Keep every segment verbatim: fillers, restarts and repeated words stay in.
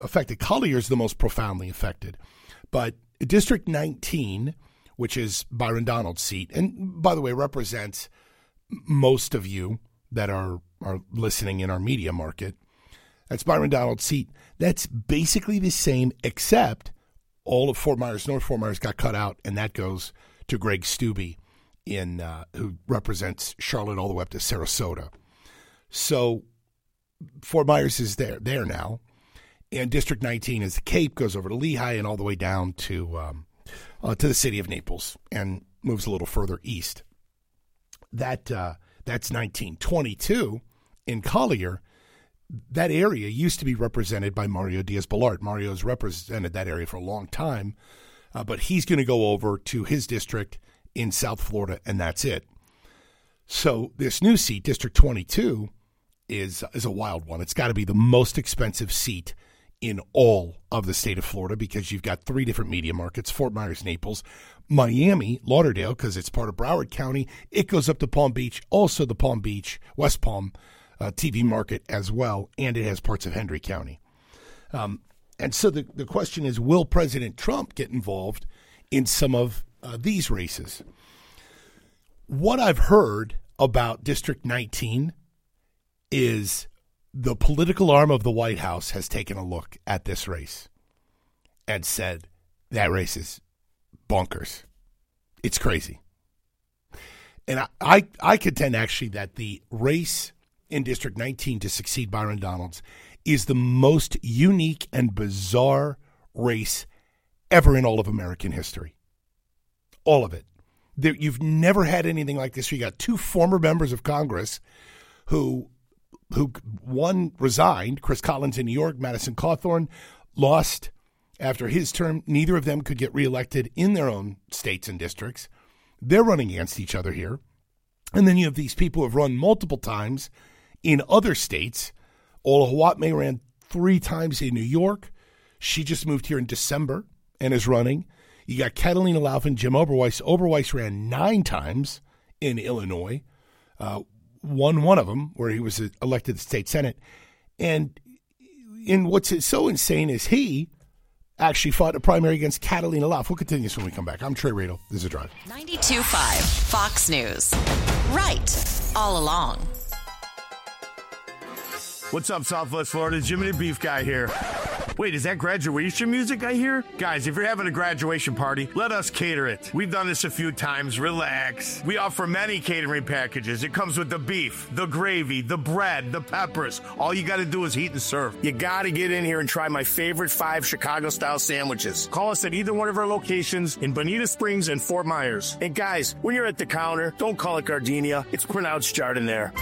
affected. Collier is the most profoundly affected. But District nineteen, which is Byron Donalds' seat, and by the way, represents most of you that are, are listening in our media market. That's Byron Donalds' seat. That's basically the same, except all of Fort Myers, North Fort Myers got cut out, and that goes to Greg Stubbe, in uh, who represents Charlotte all the way up to Sarasota. So Fort Myers is there there now, and District nineteen is the Cape, goes over to Lehigh and all the way down to um, uh, to the city of Naples and moves a little further east. That uh, that's nineteen. twenty-two in Collier. That area used to be represented by Mario Diaz-Balart. Mario's represented that area for a long time, uh, but he's going to go over to his district in South Florida, and that's it. So this new seat, District twenty-two, is is a wild one. It's got to be the most expensive seat in all of the state of Florida because you've got three different media markets, Fort Myers, Naples, Miami, Lauderdale, because it's part of Broward County. It goes up to Palm Beach, also the Palm Beach, West Palm uh, T V market as well, and it has parts of Hendry County. Um, and so the, the question is, will President Trump get involved in some of uh, these races? What I've heard about District nineteen is the political arm of the White House has taken a look at this race and said that race is bonkers. It's crazy. And I, I, I contend actually that the race in District nineteen to succeed Byron Donalds is the most unique and bizarre race ever in all of American history. All of it. There, you've never had anything like this. You got two former members of Congress who who one resigned, Chris Collins in New York, Madison Cawthorn, lost after his term. Neither of them could get reelected in their own states and districts. They're running against each other here. And then you have these people who have run multiple times in other states. Ola Huatme ran three times in New York. She just moved here in December and is running. You got Catalina Laufin, Jim Oberweis. Oberweis ran nine times in Illinois. Uh, won one of them where he was elected to the state senate. And in what's so insane is he actually fought a primary against Catalina Lauf. We'll continue this when we come back. I'm Trey Radel. This is A Drive. ninety-two point five Fox News. Right all along. What's up, Southwest Florida? Jimmy the Beef Guy here. Wait, is that graduation music I hear? Guys, if you're having a graduation party, let us cater it. We've done this a few times. Relax. We offer many catering packages. It comes with the beef, the gravy, the bread, the peppers. All you got to do is heat and serve. You got to get in here and try my favorite five Chicago-style sandwiches. Call us at either one of our locations in Bonita Springs and Fort Myers. And guys, when you're at the counter, don't call it gardenia. It's pronounced Jardiniere.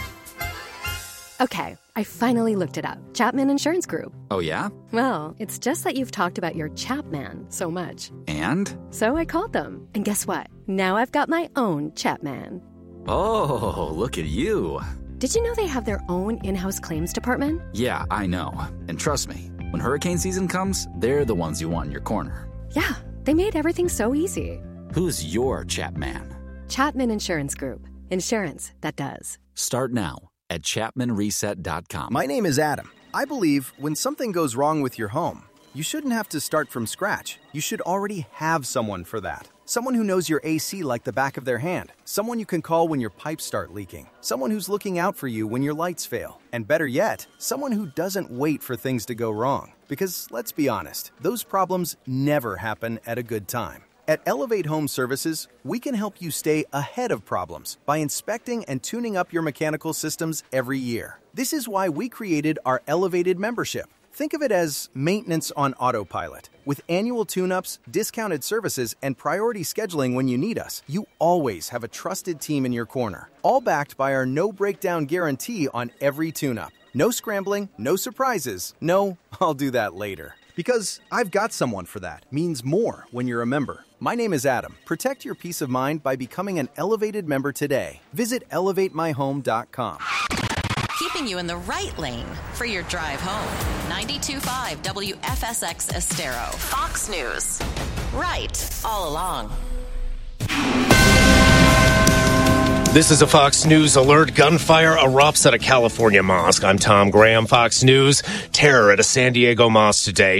Okay, I finally looked it up. Chapman Insurance Group. Oh, yeah? Well, it's just that you've talked about your Chapman so much. And? So I called them. And guess what? Now I've got my own Chapman. Oh, look at you. Did you know they have their own in-house claims department? Yeah, I know. And trust me, when hurricane season comes, they're the ones you want in your corner. Yeah, they made everything so easy. Who's your Chapman? Chapman Insurance Group. Insurance that does. Start now at Chapman Reset dot com. My name is Adam. I believe when something goes wrong with your home, you shouldn't have to start from scratch. You should already have someone for that. Someone who knows your A C like the back of their hand. Someone you can call when your pipes start leaking. Someone who's looking out for you when your lights fail. And better yet, someone who doesn't wait for things to go wrong. Because let's be honest, those problems never happen at a good time. At Elevate Home Services, we can help you stay ahead of problems by inspecting and tuning up your mechanical systems every year. This is why we created our Elevated membership. Think of it as maintenance on autopilot. With annual tune-ups, discounted services, and priority scheduling when you need us, you always have a trusted team in your corner. All backed by our no-breakdown guarantee on every tune-up. No scrambling, no surprises, no, I'll do that later. Because I've got someone for that means more when you're a member. My name is Adam. Protect your peace of mind by becoming an Elevated member today. Visit elevate my home dot com. Keeping you in the right lane for your drive home. ninety-two point five W F S X Estero. Fox News. Right all along. This is a Fox News alert. Gunfire erupts at a California mosque. I'm Tom Graham, Fox News. Terror at a San Diego mosque today.